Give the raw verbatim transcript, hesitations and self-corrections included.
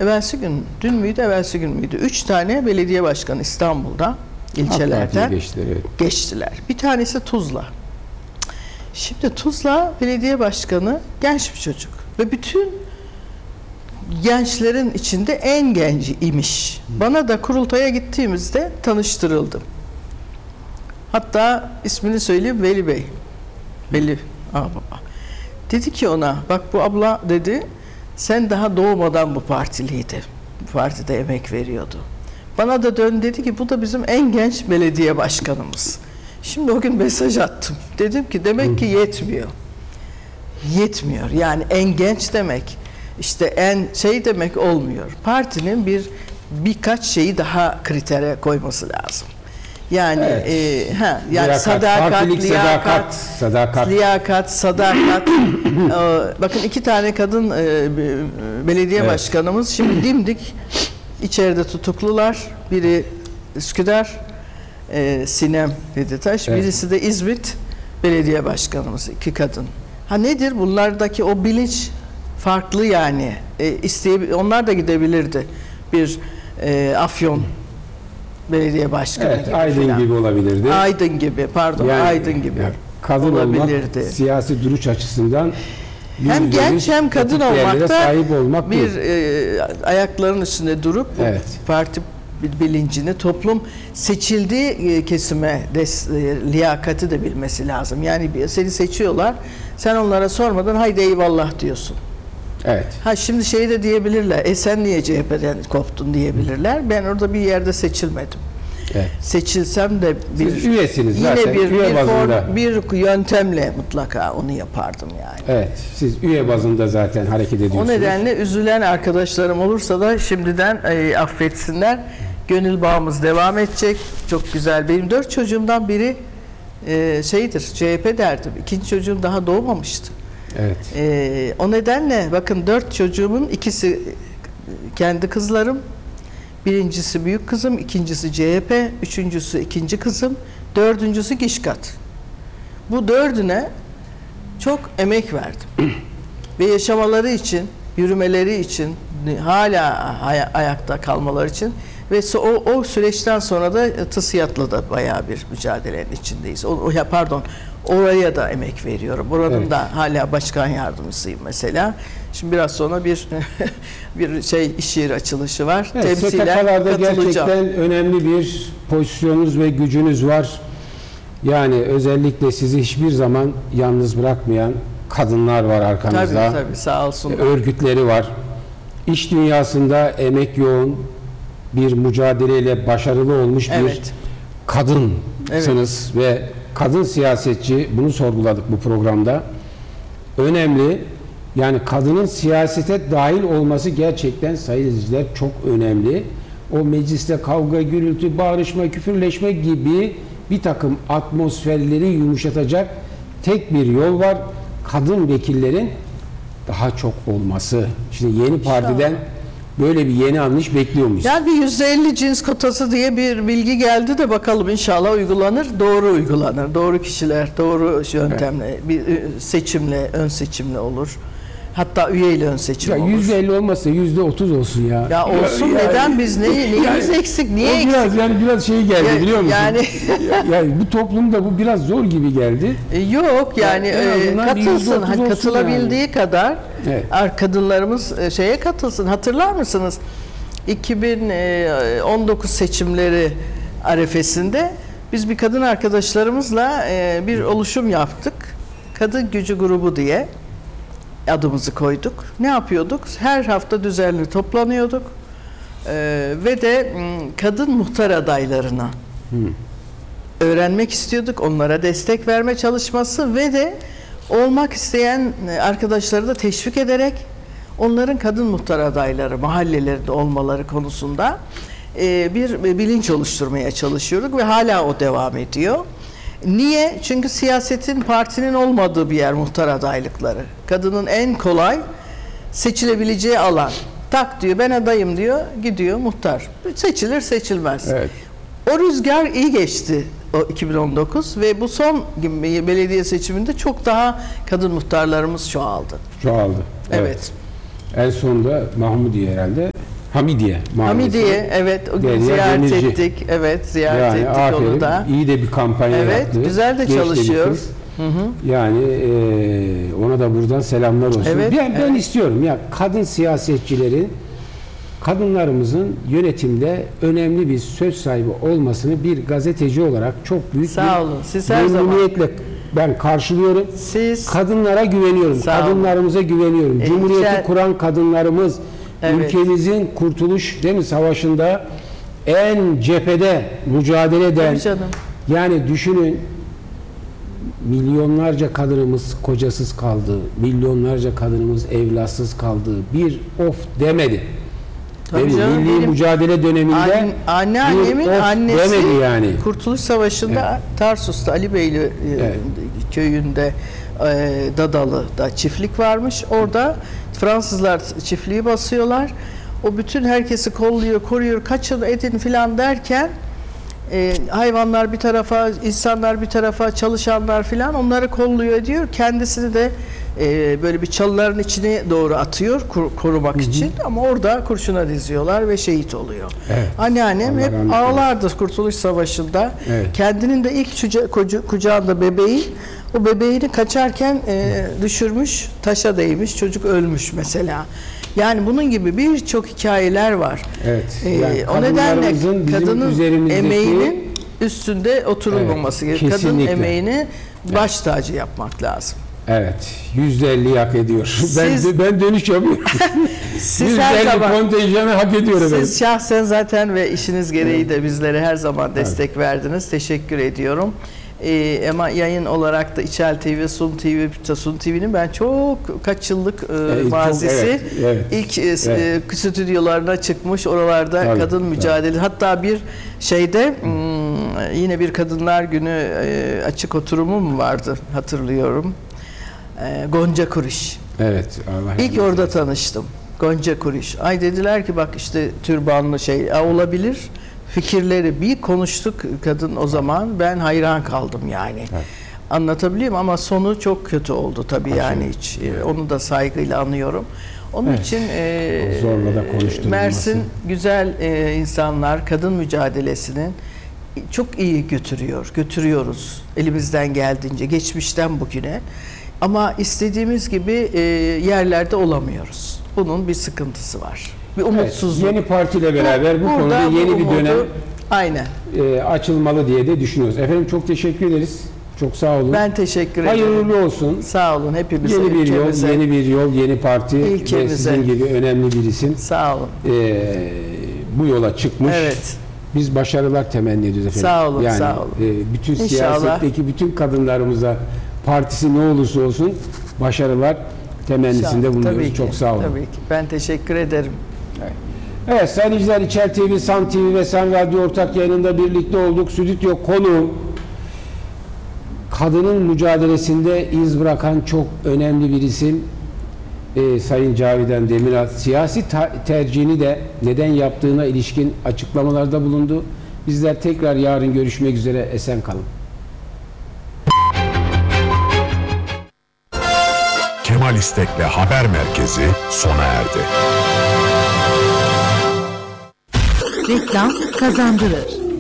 evvelsi gün, dün müydü, evvelsi gün müydü? Üç tane belediye başkanı İstanbul'da, ilçelerden geçtiler, evet. geçtiler. Bir tanesi Tuzla. Şimdi Tuzla belediye başkanı genç bir çocuk ve bütün gençlerin içinde en genci imiş. Bana da kurultaya gittiğimizde tanıştırıldım. Hatta ismini söyleyeyim, Veli Bey. Veli Ağbaba. Dedi ki ona, bak bu abla dedi, sen daha doğmadan bu partiliydi. Bu partide emek veriyordu. Bana da dön dedi ki bu da bizim en genç belediye başkanımız. Şimdi o gün mesaj attım. Dedim ki demek ki yetmiyor. Yetmiyor. Yani en genç demek, işte en şey demek olmuyor. Partinin bir birkaç şeyi daha kritere koyması lazım. Yani evet. e, ha yani liyakat, sadakat, liyakat, sadakat, sadakat, liyakat, sadakat. e, bakın iki tane kadın e, belediye evet. başkanımız şimdi dimdik içeride tutuklular. Biri Üsküdar, e, Sinem Deditaş, evet. birisi de İzmit belediye başkanımız. İki kadın. Ha nedir? Bunlardaki o bilinç farklı yani. E, isteyip, onlar da gidebilirdi. Bir e, Afyon belediye başkanı evet, gibi Aydın falan. gibi olabilirdi. Aydın gibi, pardon, yani, Aydın gibi. Yani kadın olabilirdi. Olmak siyasi duruş açısından hem genç hem kadın olmakta sahip olmak bir e, ayaklarının üstünde durup evet. parti bilincini, toplum seçildiği e, kesime des, e, liyakati de bilmesi lazım. Yani seni seçiyorlar, sen onlara sormadan haydi eyvallah diyorsun. Evet. Ha şimdi şey de diyebilirler, e sen niye C H P'den koptun diyebilirler. Ben orada bir yerde seçilmedim. Evet. Seçilsem de bir siz üyesiniz yine zaten. bir üye bir, bazında. form, bir yöntemle mutlaka onu yapardım yani. Evet. Siz üye bazında zaten hareket ediyorsunuz. O nedenle üzülen arkadaşlarım olursa da şimdiden e, affetsinler. Gönül bağımız devam edecek. Çok güzel. Benim dört çocuğumdan biri e, şeydir, C H P derdim. İkinci çocuğum daha doğmamıştı. Evet. E, o nedenle bakın dört çocuğumun ikisi kendi kızlarım. Birincisi büyük kızım, ikincisi C H P, üçüncüsü ikinci kızım, dördüncüsü Gişkat. Bu dördüne çok emek verdim. Ve yaşamaları için, yürümeleri için, hala ay- ayakta kalmaları için ve o, o süreçten sonra da TİSİAD'la da bayağı bir mücadelenin içindeyiz. O, o, pardon, oraya da emek veriyorum. Oranın evet. da hala başkan yardımcısıyım mesela. Şimdi biraz sonra bir bir şey iş yeri açılışı var. Evet, temsilen katılacağım. Gerçekten önemli bir pozisyonunuz ve gücünüz var. Yani özellikle sizi hiçbir zaman yalnız bırakmayan kadınlar var arkanızda. Tabii tabii, sağ olsunlar. Örgütleri var. İş dünyasında emek yoğun bir mücadeleyle başarılı olmuş evet. bir kadınsınız evet. ve kadın siyasetçi, bunu sorguladık bu programda. Önemli. Yani kadının siyasete dahil olması gerçekten sayın izleyiciler çok önemli. O mecliste kavga, gürültü, bağırışma, küfürleşme gibi bir takım atmosferleri yumuşatacak tek bir yol var. Kadın vekillerin daha çok olması. Şimdi yeni partiden böyle bir yeni anlayış bekliyor muyuz? Yani bir yüzde elli cins kotası diye bir bilgi geldi de bakalım inşallah uygulanır. Doğru uygulanır. Doğru kişiler, doğru yöntemle, evet. bir seçimle, ön seçimle olur. Hatta üyeyle ön seçim ya olur. yüzde elli olmazsa yüzde otuz olsun ya. Ya olsun ya, neden yani, biz neyi, neyimiz yani, eksik, niye o eksik? Biraz yani biraz şey geldi ya, biliyor musun? Yani yani bu toplumda bu biraz zor gibi geldi. E, yok yani e, katılsın, hani katılabildiği yani. kadar evet. kadınlarımız şeye katılsın. Hatırlar mısınız? iki bin on dokuz seçimleri arefesinde biz bir kadın arkadaşlarımızla e, bir oluşum yaptık. Kadın Gücü Grubu diye adımızı koyduk. Ne yapıyorduk? Her hafta düzenli toplanıyorduk. Ee, ve de kadın muhtar adaylarına hmm. öğrenmek istiyorduk. Onlara destek verme çalışması ve de olmak isteyen arkadaşları da teşvik ederek onların kadın muhtar adayları mahallelerinde olmaları konusunda e, bir bilinç oluşturmaya çalışıyorduk ve hala o devam ediyor. Niye? Çünkü siyasetin, partinin olmadığı bir yer muhtar adaylıkları. Kadının en kolay seçilebileceği alan. Tak diyor, ben adayım diyor, gidiyor muhtar. Seçilir, seçilmez. Evet. O rüzgar iyi geçti o iki bin on dokuz ve bu son belediye seçiminde çok daha kadın muhtarlarımız çoğaldı. Çoğaldı. Evet. evet. En sonunda Mahmudiye herhalde. Hamidiye Mahallesi. Hamidiye, evet, o gün Derya ziyaret Demirci. ettik. Evet, ziyaret Yani ettik aferin, onu da. iyi de bir kampanya Evet, yaptı. güzel de Genç bir çalışıyor. kız. Yani e, ona da buradan selamlar olsun. Evet, ben, ben evet. istiyorum ya, kadın siyasetçilerin, kadınlarımızın yönetimde önemli bir söz sahibi olmasını bir gazeteci olarak çok büyük Sağ bir olun. Siz her zaman. memnuniyetle ben karşılıyorum. Siz Kadınlara güveniyorum. Sağ olun. Kadınlarımıza güveniyorum. E, Cumhuriyeti içer- kuran kadınlarımız, Evet. ülkemizin kurtuluş değil mi, savaşında en cephede mücadele eden, Tabii canım. yani düşünün, milyonlarca kadınımız kocasız kaldı, milyonlarca kadınımız evlatsız kaldı. Bir of demedi. Tabii Değil mi? canım, Milli benim mücadele döneminde An- anneannemin bir of annesi demedi yani. Kurtuluş Savaşı'nda Tarsus'ta Ali Beyli e, Evet. köyünde e, Dadalı'da çiftlik varmış. Orada Fransızlar çiftliği basıyorlar. O bütün herkesi kolluyor, koruyor, kaçın edin filan derken e, hayvanlar bir tarafa, insanlar bir tarafa, çalışanlar filan onları kolluyor ediyor. Kendisini de e, böyle bir çalıların içine doğru atıyor kur- korumak için, ama orada kurşuna diziyorlar ve şehit oluyor. Evet. Anneannem Allah hep rahmet ağlardı Kurtuluş Savaşı'nda. Evet. Kendinin de ilk kuca- kuca- kucağında bebeği, o bebeğini kaçarken e, düşürmüş, taşa değmiş, çocuk ölmüş mesela. Yani bunun gibi birçok hikayeler var. Evet. Ee, Yani o nedenle kadınlarımızın bizim kadının üzerimizdeki- emeğinin üstünde oturulmaması Evet, gerekiyor. Kadın kesinlikle. emeğini baş tacı yapmak lazım. Evet. yüzde elli hak ediyor. Siz- ben ben dönüş yapıyorum. Siz her yüzde elli zaman, kontenjanı hak ediyor efendim. siz şahsen zaten ve işiniz gereği de bizlere her zaman destek verdiniz. Teşekkür ediyorum. Ee, ama yayın olarak da İçel T V, Sun T V, Sun T V'nin ben çok kaç yıllık e, Evet, çok- mazisi. evet, evet. İlk e, Evet. e, stüdyolarına çıkmış, oralarda Tabii, kadın tabii. mücadele. Hatta bir şeyde hmm, yine bir Kadınlar Günü e, açık oturumu mu vardı, hatırlıyorum. E, Gonca Kuruş. Evet. Allah İlk rahmet orada eylesin. tanıştım. Gonca Kuruş. Ay dediler ki bak işte türbanlı şey a, olabilir. Fikirleri bir konuştuk kadın o zaman. Ben hayran kaldım yani. Evet. Anlatabiliyor muyum? Ama sonu çok kötü oldu tabii yani hiç. E, Onu da saygıyla anıyorum. Onun Evet. için e, O zorla da konuşturulması. Mersin güzel e, insanlar kadın mücadelesini çok iyi götürüyor. Götürüyoruz elimizden geldiğince geçmişten bugüne. Ama istediğimiz gibi e, yerlerde olamıyoruz. Bunun bir sıkıntısı var. Bir Evet, umutsuzluk. yeni partiyle beraber bu Burada konuda bu yeni bir umudu- dönem Aynen. e, açılmalı diye de düşünüyoruz. Efendim çok teşekkür ederiz. Çok sağ olun. Ben teşekkür ederim. Hayırlı olsun. Sağ olun hepimize. Yeni bir yol, ülkemize. yeni bir yol, yeni parti ve İlkemize. sizin gibi önemli bir isim Sağ olun. e, bu yola çıkmış. Evet. Biz başarılar temenni ediyoruz efendim. Sağ olun, yani, sağ olun. e, bütün İnşallah. siyasetteki bütün kadınlarımıza, partisi ne olursa olsun başarılar temennisinde Tabii bulunuyoruz. ki, Çok sağ olun. Tabii ki. Ben teşekkür ederim. Evet sayın izleyiciler, İçer T V, Sun T V ve Sen Radyo ortak yayınında birlikte olduk. Stüdyo konuğum, kadının mücadelesinde iz bırakan çok önemli bir isim e, Sayın Cavidan Demiral. Siyasi ta- tercihini de neden yaptığına ilişkin açıklamalarda bulundu. Bizler tekrar yarın görüşmek üzere. Esen kalın. Kemal İstek'le Haber Merkezi sona erdi. Reklam kazandırır.